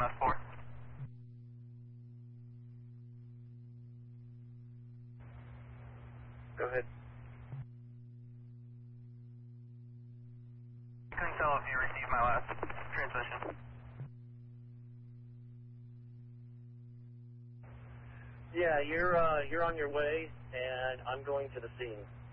EMS4. Go ahead. Couldn't tell if you received my last transmission. Yeah, you're on your way, and I'm going to the scene.